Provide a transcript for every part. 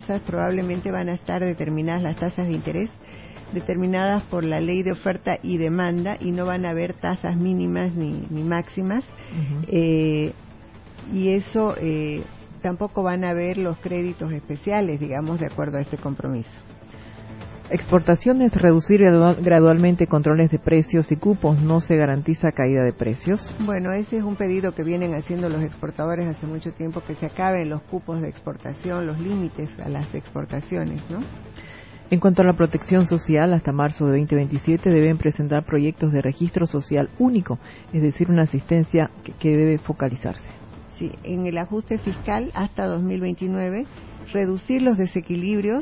tasas probablemente van a estar determinadas, las tasas de interés, determinadas por la ley de oferta y demanda, y no van a haber tasas mínimas ni máximas. Y eso tampoco van a haber los créditos especiales, digamos, de acuerdo a este compromiso. Exportaciones, reducir gradualmente controles de precios y cupos, no se garantiza caída de precios. Bueno, ese es un pedido que vienen haciendo los exportadores hace mucho tiempo, que se acaben los cupos de exportación, los límites a las exportaciones, ¿no? En cuanto a la protección social, hasta marzo de 2027 deben presentar proyectos de registro social único, es decir, una asistencia que debe focalizarse. Sí, en el ajuste fiscal hasta 2029, reducir los desequilibrios,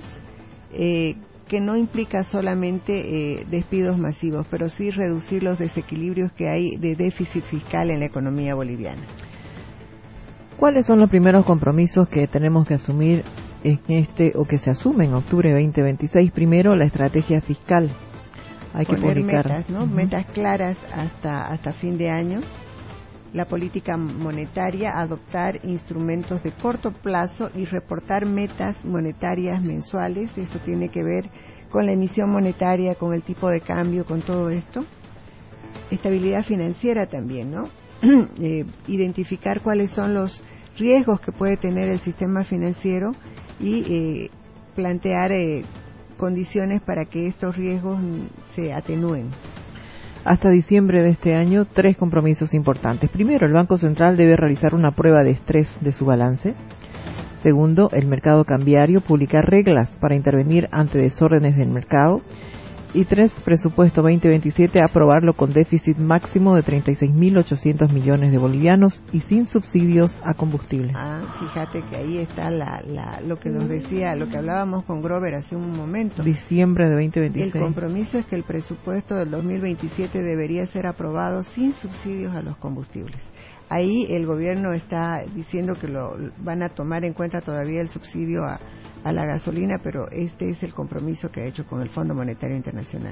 que no implica solamente despidos masivos, pero sí reducir los desequilibrios que hay de déficit fiscal en la economía boliviana. ¿Cuáles son los primeros compromisos que tenemos que asumir en o que se asume en octubre de 2026? Primero, la estrategia fiscal. Hay que publicar metas, ¿no? Metas claras hasta fin de año. La política monetaria, adoptar instrumentos de corto plazo y reportar metas monetarias mensuales. Eso tiene que ver con la emisión monetaria, con el tipo de cambio, con todo esto. Estabilidad financiera también, ¿no? Identificar cuáles son los riesgos que puede tener el sistema financiero y plantear condiciones para que estos riesgos se atenúen. Hasta diciembre de este año, 3 compromisos importantes. Primero, el Banco Central debe realizar una prueba de estrés de su balance. Segundo, el mercado cambiario, publicar reglas para intervenir ante desórdenes del mercado. Y 3, presupuesto 2027, aprobarlo con déficit máximo de 36.800 millones de bolivianos y sin subsidios a combustibles. Fíjate que ahí está lo que nos decía, lo que hablábamos con Grover hace un momento. Diciembre de 2026. El compromiso es que el presupuesto del 2027 debería ser aprobado sin subsidios a los combustibles. Ahí el gobierno está diciendo que lo van a tomar en cuenta todavía el subsidio a la gasolina, pero este es el compromiso que ha hecho con el Fondo Monetario Internacional.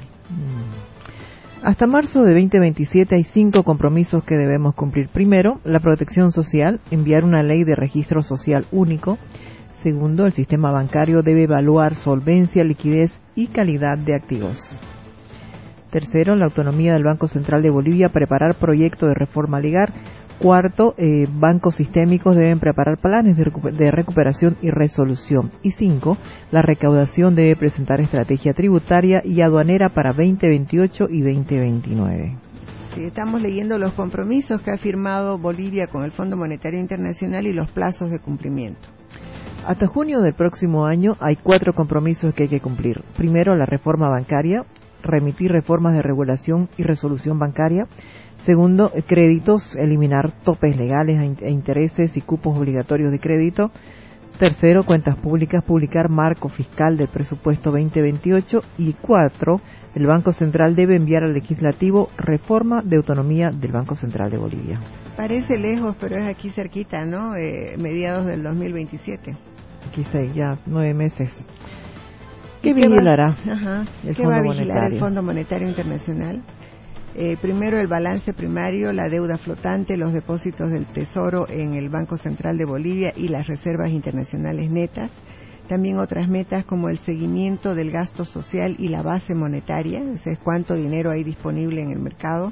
Hasta marzo de 2027 hay 5 compromisos que debemos cumplir. Primero, la protección social, enviar una ley de registro social único. Segundo, el sistema bancario debe evaluar solvencia, liquidez y calidad de activos. Tercero, la autonomía del Banco Central de Bolivia, preparar proyecto de reforma legal. Cuarto, bancos sistémicos deben preparar planes de recuperación y resolución. Y 5, la recaudación debe presentar estrategia tributaria y aduanera para 2028 y 2029. Sí, estamos leyendo los compromisos que ha firmado Bolivia con el Fondo Monetario Internacional y los plazos de cumplimiento. Hasta junio del próximo año hay 4 compromisos que hay que cumplir. Primero, la reforma bancaria, remitir reformas de regulación y resolución bancaria. Segundo, créditos, eliminar topes legales e intereses y cupos obligatorios de crédito. Tercero, cuentas públicas, publicar marco fiscal del presupuesto 2028. Y 4, el Banco Central debe enviar al Legislativo reforma de autonomía del Banco Central de Bolivia. Parece lejos, pero es aquí cerquita, ¿no? Mediados del 2027. Aquí ya 9 meses. ¿Qué vigilará el Fondo Monetario? El Fondo Monetario Internacional. Primero, el balance primario, la deuda flotante, los depósitos del Tesoro en el Banco Central de Bolivia y las reservas internacionales netas. También otras metas como el seguimiento del gasto social y la base monetaria, o es cuánto dinero hay disponible en el mercado.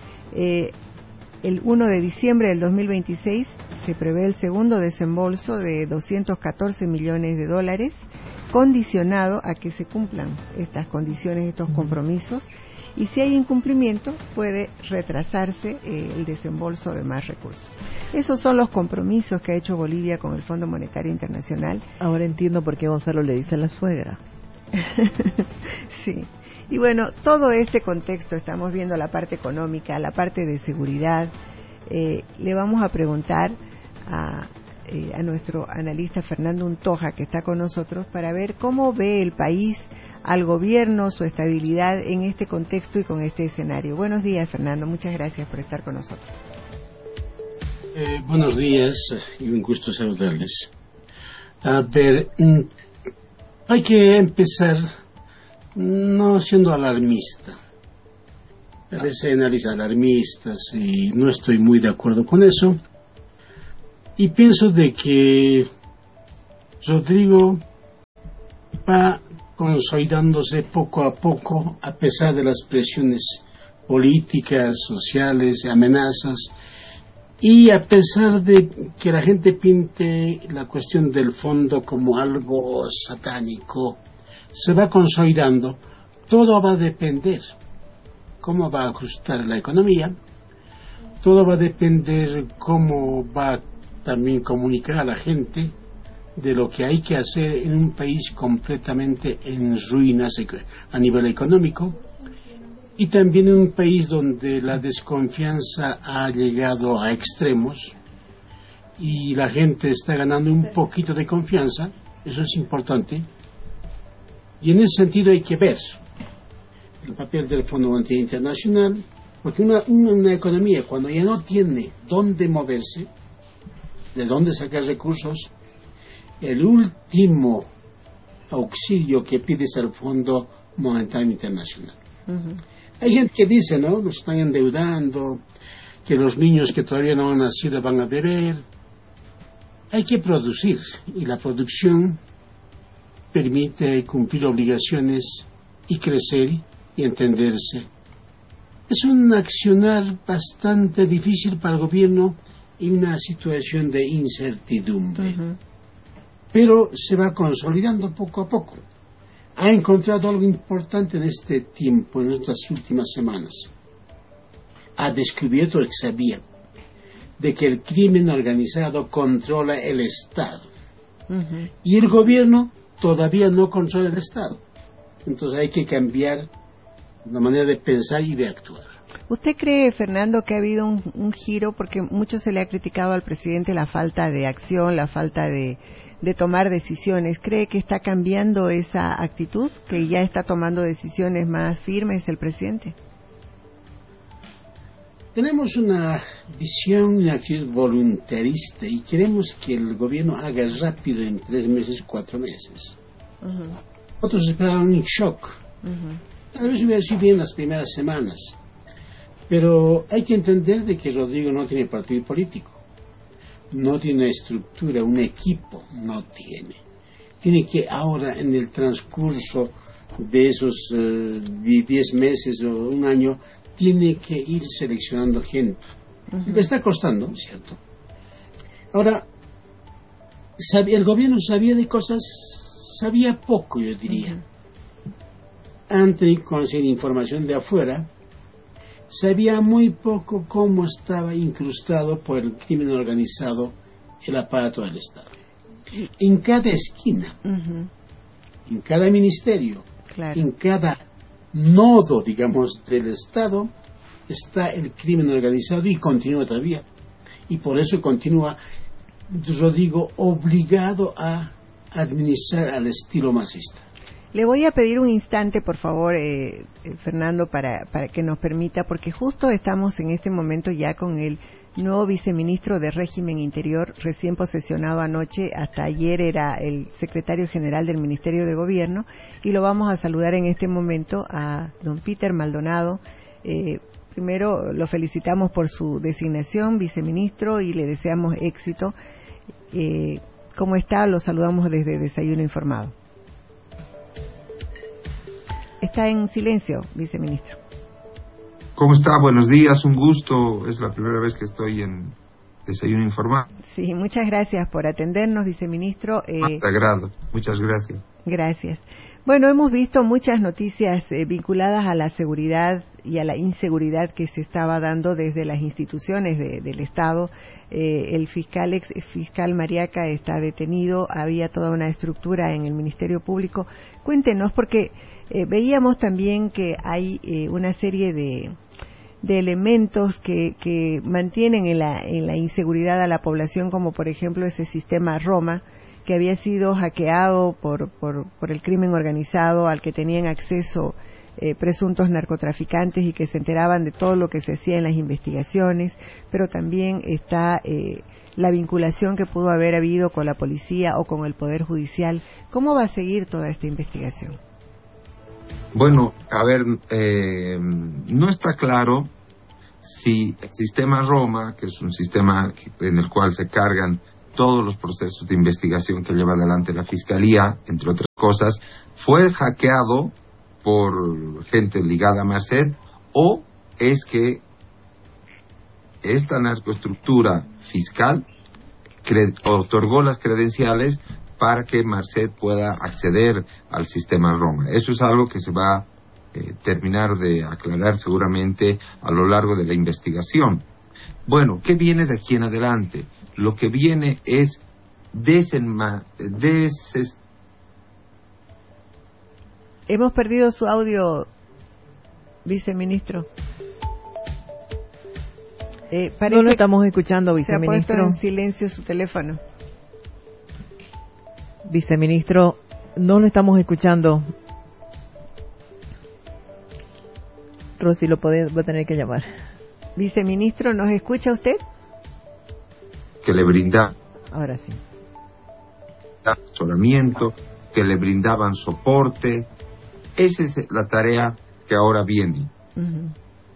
El 1 de diciembre del 2026 se prevé el segundo desembolso de 214 millones de dólares, condicionado a que se cumplan estas condiciones, estos compromisos. Y si hay incumplimiento, puede retrasarse el desembolso de más recursos. Esos son los compromisos que ha hecho Bolivia con el Fondo Monetario Internacional. Ahora entiendo por qué Gonzalo le dice a la suegra. Sí. Y bueno, todo este contexto, estamos viendo la parte económica, la parte de seguridad. Le vamos a preguntar a nuestro analista Fernando Untoja, que está con nosotros, para ver cómo ve el país, al gobierno, su estabilidad en este contexto y con este escenario. Buenos días, Fernando. Muchas gracias por estar con nosotros. Buenos días y un gusto saludarles. A ver, hay que empezar no siendo alarmista. A veces hay análisis alarmistas y no estoy muy de acuerdo con eso. Y pienso de que Rodrigo va consolidándose poco a poco a pesar de las presiones políticas, sociales, amenazas, y a pesar de que la gente pinte la cuestión del fondo como algo satánico, se va consolidando. Todo va a depender cómo va a ajustar la economía, todo va a depender cómo va también comunicar a la gente de lo que hay que hacer en un país completamente en ruinas a nivel económico, y también en un país donde la desconfianza ha llegado a extremos y la gente está ganando un poquito de confianza. Eso es importante, y en ese sentido hay que ver el papel del Fondo Monetario Internacional, porque una economía, cuando ya no tiene dónde moverse, de dónde sacar recursos, el último auxilio que pide es el Fondo Monetario Internacional. Uh-huh. Hay gente que dice, ¿no?, nos están endeudando, que los niños que todavía no han nacido van a beber. Hay que producir, y la producción permite cumplir obligaciones y crecer y entenderse. Es un accionar bastante difícil para el gobierno en una situación de incertidumbre. Uh-huh. Pero se va consolidando poco a poco. Ha encontrado algo importante en este tiempo, en estas últimas semanas. Ha descubierto que sabía de que el crimen organizado controla el Estado. Uh-huh. Y el gobierno todavía no controla el Estado. Entonces hay que cambiar la manera de pensar y de actuar. ¿Usted cree, Fernando, que ha habido un giro? Porque mucho se le ha criticado al presidente la falta de acción, la falta de tomar decisiones. ¿Cree que está cambiando esa actitud, que ya está tomando decisiones más firmes el presidente? Tenemos una visión, una actitud voluntarista, y queremos que el gobierno haga rápido en 3 meses, 4 meses. Uh-huh. Otros esperaban un shock. Uh-huh. Tal vez hubiera sido bien las primeras semanas, pero hay que entender de que Rodrigo no tiene partido político, no tiene estructura, un equipo no tiene. Tiene que ahora, en el transcurso de esos 10 meses o un año, tiene que ir seleccionando gente. Uh-huh. Le está costando, ¿cierto? Ahora, el gobierno sabía de cosas, sabía poco, yo diría. Uh-huh. Antes de conseguir información de afuera, sabía muy poco cómo estaba incrustado por el crimen organizado el aparato del Estado. En cada esquina, uh-huh, en cada ministerio, claro, en cada nodo, digamos, del Estado, está el crimen organizado, y continúa todavía. Y por eso continúa, Rodrigo, obligado a administrar al estilo masista. Le voy a pedir un instante, por favor, Fernando, para que nos permita, porque justo estamos en este momento ya con el nuevo viceministro de Régimen Interior, recién posesionado anoche. Hasta ayer era el secretario general del Ministerio de Gobierno, y lo vamos a saludar en este momento a don Peter Maldonado. Primero lo felicitamos por su designación, viceministro, y le deseamos éxito. ¿Cómo está? Lo saludamos desde Desayuno Informado. Está en silencio, viceministro. ¿Cómo está? Buenos días, un gusto. Es la primera vez que estoy en Desayuno Informado. Sí, muchas gracias por atendernos, viceministro. De agrado, muchas gracias. Gracias. Bueno, hemos visto muchas noticias vinculadas a la seguridad y a la inseguridad que se estaba dando desde las instituciones del Estado. El ex fiscal Mariaca está detenido, había toda una estructura en el Ministerio Público. Cuéntenos, porque veíamos también que hay una serie de elementos que mantienen en la inseguridad a la población, como por ejemplo ese sistema Roma, que había sido hackeado por el crimen organizado, al que tenían acceso presuntos narcotraficantes y que se enteraban de todo lo que se hacía en las investigaciones. Pero también está la vinculación que pudo haber habido con la policía o con el Poder Judicial. ¿Cómo va a seguir toda esta investigación? Bueno, a ver, no está claro si el sistema Roma, que es un sistema en el cual se cargan todos los procesos de investigación que lleva adelante la Fiscalía, entre otras cosas, fue hackeado por gente ligada a Marcet, o es que esta narcoestructura fiscal otorgó las credenciales para que Marcet pueda acceder al sistema Roma. Eso es algo que se va a terminar de aclarar seguramente a lo largo de la investigación. Bueno, ¿qué viene de aquí en adelante? Lo que viene es Hemos perdido su audio, viceministro. No lo estamos escuchando, viceministro. Se ha puesto en silencio su teléfono. Viceministro, no lo estamos escuchando. Rosy, va a tener que llamar. Viceministro, ¿nos escucha usted? Que le brinda. Ahora sí. Asesoramiento, que le brindaban soporte. Esa es la tarea que ahora viene. Uh-huh.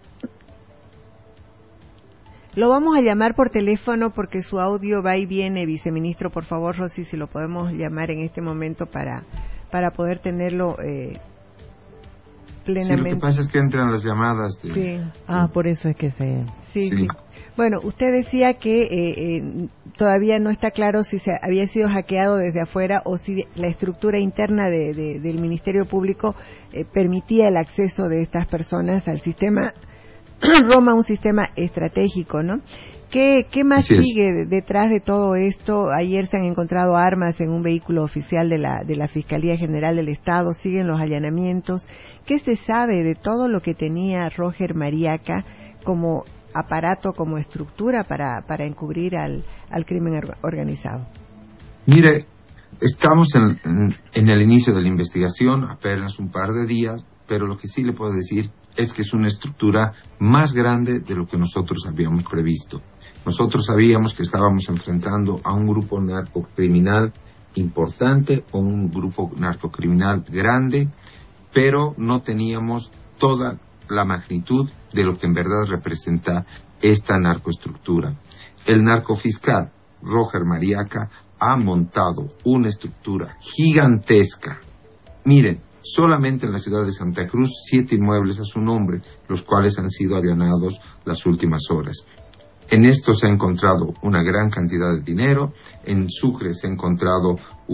Lo vamos a llamar por teléfono porque su audio va y viene, viceministro. Por favor, Rosy, si lo podemos llamar en este momento para poder tenerlo plenamente. Sí, lo que pasa es que entran las llamadas. Sí. Por eso es que se... Sí. Bueno, usted decía que todavía no está claro si se había sido hackeado desde afuera o si la estructura interna del Ministerio Público permitía el acceso de estas personas al sistema Roma, un sistema estratégico, ¿no? ¿Qué más sigue detrás de todo esto? Ayer se han encontrado armas en un vehículo oficial de la Fiscalía General del Estado, siguen los allanamientos. ¿Qué se sabe de todo lo que tenía Roger Mariaca como aparato, como estructura para encubrir al crimen organizado? Mire, estamos en el inicio de la investigación, apenas un par de días, pero lo que sí le puedo decir es que es una estructura más grande de lo que nosotros habíamos previsto. Nosotros sabíamos que estábamos enfrentando a un grupo narcocriminal importante o un grupo narcocriminal grande, pero no teníamos toda la magnitud de lo que en verdad representa esta narcoestructura. El narcofiscal Roger Mariaca ha montado una estructura gigantesca. Miren, solamente en la ciudad de Santa Cruz 7 inmuebles a su nombre, los cuales han sido allanados las últimas horas. En esto se ha encontrado una gran cantidad de dinero. En Sucre se ha encontrado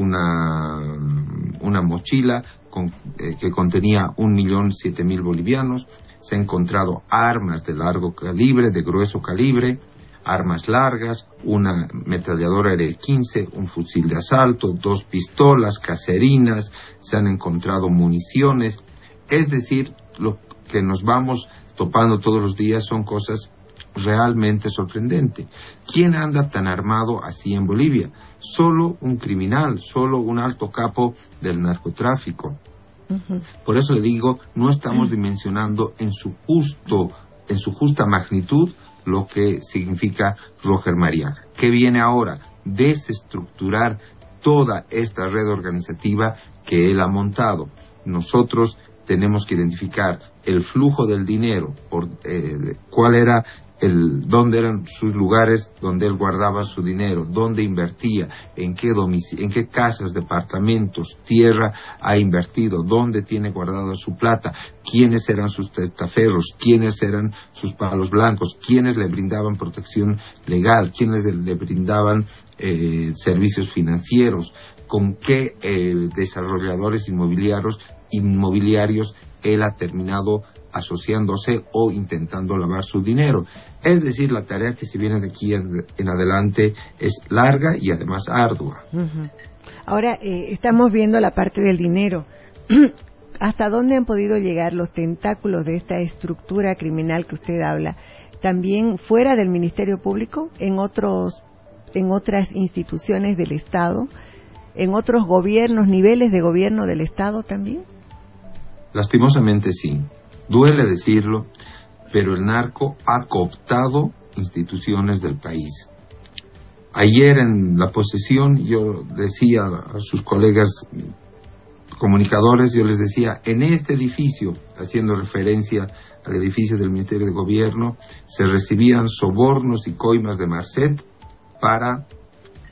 una mochila que contenía 1.007.000 bolivianos. Se ha encontrado armas de largo calibre, de grueso calibre, armas largas, una ametralladora R-15, un fusil de asalto, 2 pistolas, caserinas, se han encontrado municiones. Es decir, lo que nos vamos topando todos los días son cosas realmente sorprendentes. ¿Quién anda tan armado así en Bolivia? Solo un criminal, solo un alto capo del narcotráfico. Uh-huh. Por eso le digo, no estamos dimensionando en su justa magnitud lo que significa Roger Mariaca. ¿Qué viene ahora? Desestructurar toda esta red organizativa que él ha montado. Nosotros tenemos que identificar el flujo del dinero, dónde eran sus lugares donde él guardaba su dinero, dónde invertía, en qué casas, departamentos, tierra ha invertido, dónde tiene guardada su plata, quiénes eran sus testaferros, quiénes eran sus palos blancos, quiénes le brindaban protección legal, quiénes le brindaban servicios financieros, con qué desarrolladores inmobiliarios él ha terminado asociándose o intentando lavar su dinero. Es decir, la tarea que se viene de aquí en adelante es larga y además ardua. Uh-huh. Ahora, estamos viendo la parte del dinero. ¿Hasta dónde han podido llegar los tentáculos de esta estructura criminal que usted habla? ¿También fuera del Ministerio Público, en otras instituciones del Estado, en otros gobiernos, niveles de gobierno del Estado también? Lastimosamente sí. Duele decirlo, pero el narco ha cooptado instituciones del país. Ayer en la posesión yo decía a sus colegas comunicadores, yo les decía, en este edificio, haciendo referencia al edificio del Ministerio de Gobierno, se recibían sobornos y coimas de Marcet para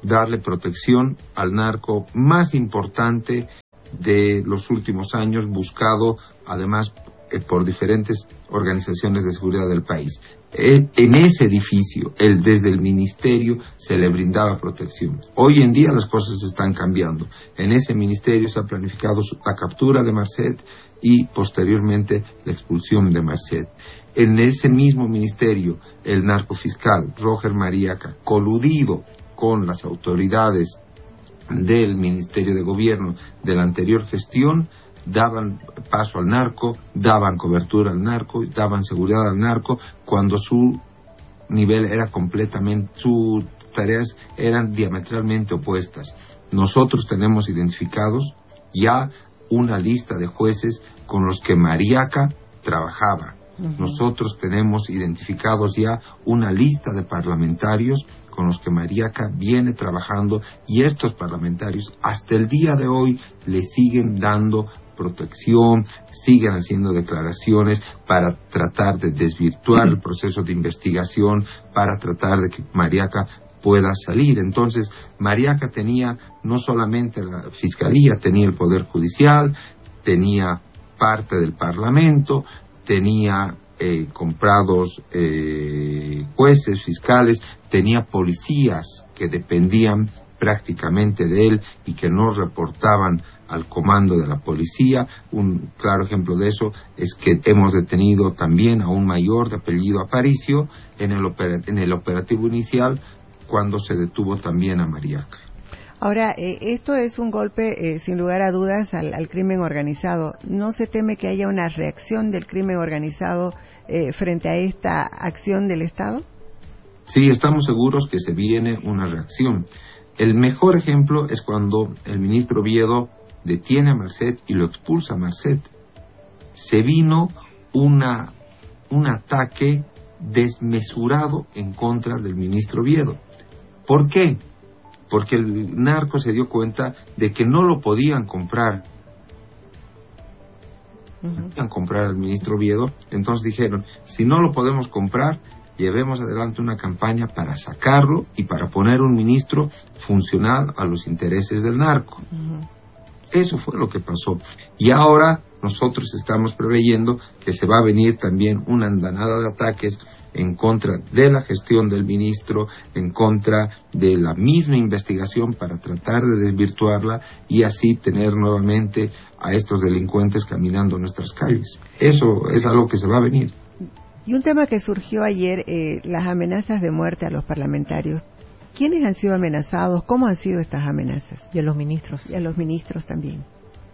darle protección al narco más importante de los últimos años, buscado además por diferentes organizaciones de seguridad del país. En ese edificio, desde el ministerio, se le brindaba protección. Hoy en día las cosas están cambiando. En ese ministerio se ha planificado la captura de Marcet y posteriormente la expulsión de Marcet. En ese mismo ministerio, el narcofiscal Roger Mariaca, coludido con las autoridades del Ministerio de Gobierno de la anterior gestión, daban paso al narco, daban cobertura al narco, daban seguridad al narco, cuando su nivel era completamente, sus tareas eran diametralmente opuestas. Nosotros tenemos identificados ya una lista de jueces con los que Mariaca trabajaba. Nosotros tenemos identificados ya una lista de parlamentarios con los que Mariaca viene trabajando, y estos parlamentarios hasta el día de hoy le siguen dando protección, siguen haciendo declaraciones para tratar de desvirtuar el proceso de investigación, para tratar de que Mariaca pueda salir. Entonces, Mariaca tenía no solamente la Fiscalía, tenía el Poder Judicial, tenía parte del Parlamento, tenía comprados jueces, fiscales, tenía policías que dependían prácticamente de él y que no reportaban al comando de la policía. Un claro ejemplo de eso es que hemos detenido también a un mayor de apellido Aparicio en el operativo inicial, cuando se detuvo también a Mariaca. Ahora, esto es un golpe, sin lugar a dudas, al crimen organizado. ¿No se teme que haya una reacción del crimen organizado frente a esta acción del Estado? Sí, estamos seguros que se viene una reacción. El mejor ejemplo es cuando el ministro Oviedo detiene a Marcet y lo expulsa a Marcet. Se vino un ataque desmesurado en contra del ministro Oviedo. ¿Por qué? Porque el narco se dio cuenta de que no lo podían comprar. Podían comprar al ministro Oviedo. Entonces dijeron, si no lo podemos comprar, llevemos adelante una campaña para sacarlo y para poner un ministro funcional a los intereses del narco. Eso fue lo que pasó. Y ahora nosotros estamos preveyendo que se va a venir también una andanada de ataques en contra de la gestión del ministro, en contra de la misma investigación, para tratar de desvirtuarla y así tener nuevamente a estos delincuentes caminando en nuestras calles. Eso es algo que se va a venir. Y un tema que surgió ayer, las amenazas de muerte a los parlamentarios. ¿Quiénes han sido amenazados? ¿Cómo han sido estas amenazas? Y a los ministros. Y a los ministros también.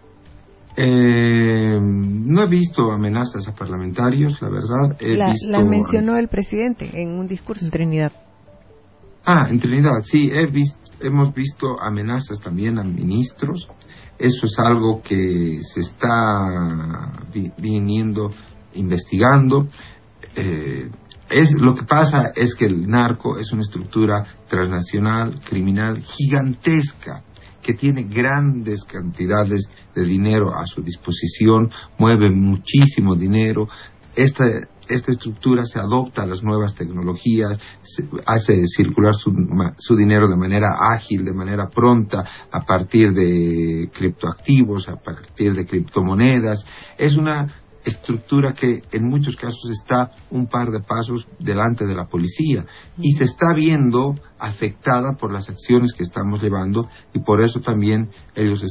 No he visto amenazas a parlamentarios, la verdad. Las mencionó el presidente en un discurso. En Trinidad. En Trinidad, sí. Hemos visto amenazas también a ministros. Eso es algo que se está viniendo investigando. Lo que pasa es que el narco es una estructura transnacional, criminal, gigantesca, que tiene grandes cantidades de dinero a su disposición, mueve muchísimo dinero. Esta estructura se adopta a las nuevas tecnologías, hace circular su dinero de manera ágil, de manera pronta, a partir de criptoactivos, a partir de criptomonedas. Es una estructura que en muchos casos está un par de pasos delante de la policía y se está viendo afectada por las acciones que estamos llevando, y por eso también ellos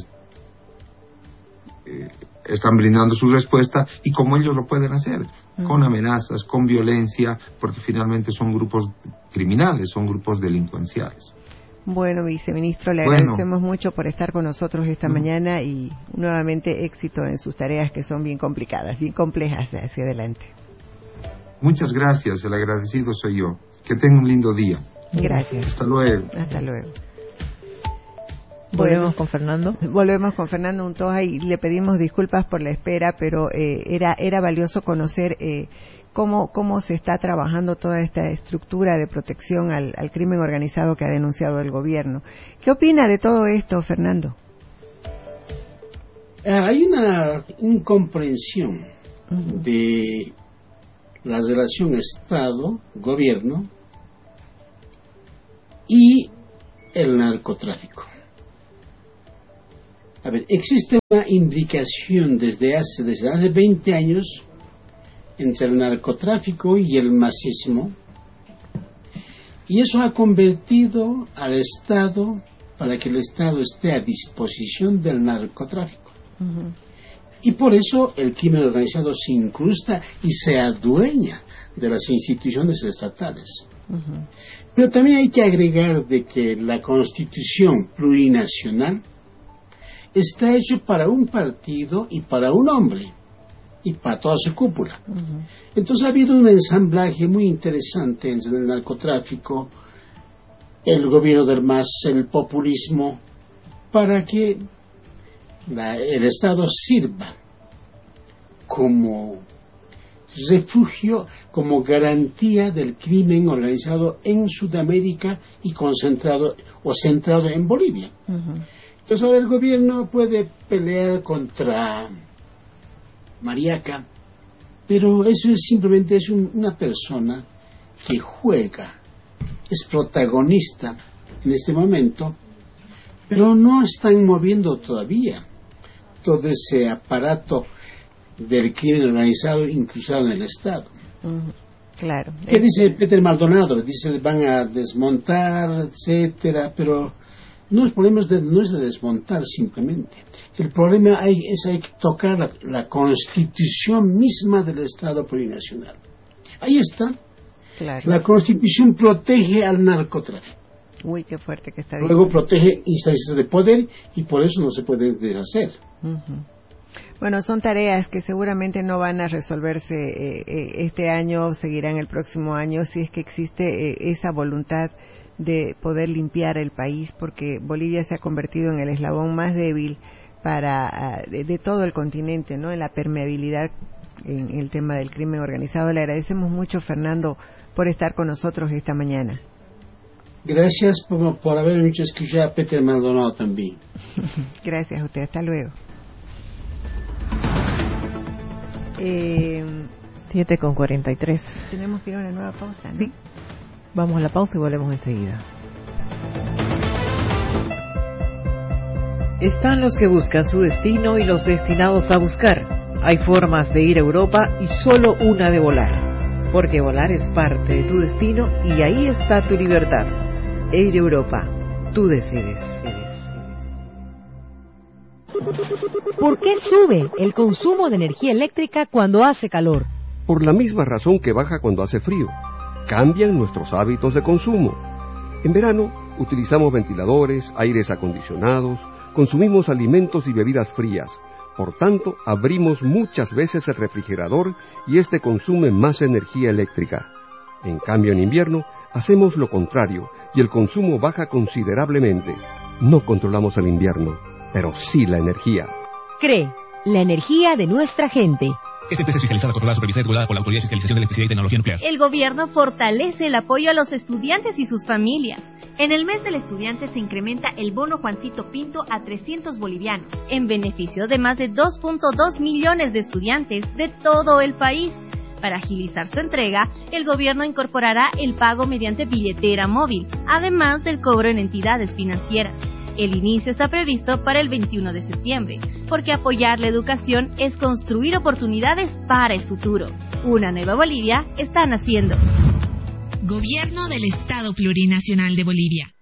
están brindando su respuesta, y como ellos lo pueden hacer, con amenazas, con violencia, porque finalmente son grupos criminales, son grupos delincuenciales. Bueno, viceministro, le agradecemos mucho por estar con nosotros esta mañana, y nuevamente éxito en sus tareas, que son bien complicadas, bien complejas hacia adelante. Muchas gracias, el agradecido soy yo. Que tenga un lindo día. Gracias. Hasta luego. Hasta luego. Volvemos con Fernando. Volvemos con Fernando Untoja, y le pedimos disculpas por la espera, pero era valioso conocer cómo se está trabajando toda esta estructura de protección al crimen organizado que ha denunciado el gobierno. ¿Qué opina de todo esto, Fernando? Hay una incomprensión de la relación Estado-Gobierno y el narcotráfico. A ver, existe una imbricación desde hace 20 años entre el narcotráfico y el masismo, y eso ha convertido al Estado para que el Estado esté a disposición del narcotráfico. Uh-huh. Y por eso el crimen organizado se incrusta y se adueña de las instituciones estatales. Uh-huh. Pero también hay que agregar de que la Constitución plurinacional está hecho para un partido y para un hombre y para toda su cúpula. Uh-huh. Entonces ha habido un ensamblaje muy interesante entre el narcotráfico, el gobierno del MAS, el populismo, para que el Estado sirva como refugio, como garantía del crimen organizado en Sudamérica y concentrado o centrado en Bolivia. Uh-huh. Entonces ahora el gobierno puede pelear contra Mariaca, pero eso simplemente es una persona que juega, es protagonista en este momento, pero no están moviendo todavía todo ese aparato del crimen organizado incrustado en el Estado. Claro. ¿Qué dice Peter Maldonado? Dice van a desmontar, etcétera, pero no, el problema no es de desmontar simplemente. El problema es hay que tocar la constitución misma del Estado plurinacional. Ahí está. Claro. La constitución protege al narcotráfico. Uy, qué fuerte que está diciendo. Luego protege instancias de poder y por eso no se puede deshacer. Uh-huh. Bueno, son tareas que seguramente no van a resolverse este año, seguirán el próximo año, si es que existe esa voluntad de poder limpiar el país, porque Bolivia se ha convertido en el eslabón más débil de todo el continente, ¿no? En la permeabilidad en el tema del crimen organizado. Le agradecemos mucho, Fernando, por estar con nosotros esta mañana. Gracias por haberme hecho escuchar a Peter Maldonado también. Gracias a usted, hasta luego. 7:43. Tenemos que ir a una nueva pausa, ¿no? Sí. Vamos a la pausa y volvemos enseguida. Están los que buscan su destino y los destinados a buscar. Hay formas de ir a Europa y solo una de volar. Porque volar es parte de tu destino y ahí está tu libertad. Air Europa, tú decides. ¿Por qué sube el consumo de energía eléctrica cuando hace calor? Por la misma razón que baja cuando hace frío. Cambian nuestros hábitos de consumo. En verano utilizamos ventiladores, aires acondicionados, consumimos alimentos y bebidas frías. Por tanto, abrimos muchas veces el refrigerador y este consume más energía eléctrica. En cambio, en invierno hacemos lo contrario y el consumo baja considerablemente. No controlamos el invierno, pero sí la energía. CRE, la energía de nuestra gente. Esta empresa es fiscalizada, controlada, supervisada y regulada por la Autoridad de Fiscalización de Electricidad y Tecnología Nuclear. El gobierno fortalece el apoyo a los estudiantes y sus familias. En el mes del estudiante se incrementa el bono Juancito Pinto a 300 bolivianos, en beneficio de más de 2.2 millones de estudiantes de todo el país. Para agilizar su entrega, el gobierno incorporará el pago mediante billetera móvil, además del cobro en entidades financieras. El inicio está previsto para el 21 de septiembre, porque apoyar la educación es construir oportunidades para el futuro. Una nueva Bolivia está naciendo. Gobierno del Estado Plurinacional de Bolivia.